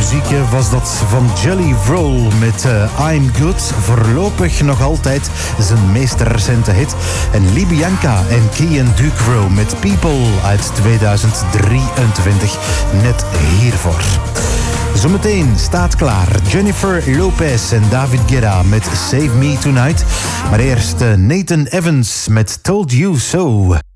muziekje was dat van Jelly Roll met I'm Good. Voorlopig nog altijd zijn meest recente hit. En Libianca en Kian Ducro met People uit 2023. Net hiervoor. Zometeen staat klaar Jennifer Lopez en David Guetta met Save Me Tonight. Maar eerst Nathan Evans met Told You So.